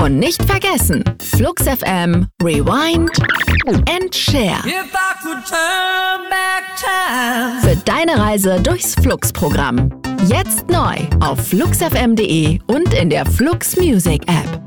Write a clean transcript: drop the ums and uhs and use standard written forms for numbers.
Und nicht vergessen, Flux FM, Rewind and Share. If I could turn back time. Für deine Reise durchs Flux-Programm. Jetzt neu auf fluxfm.de und in der Flux Music App.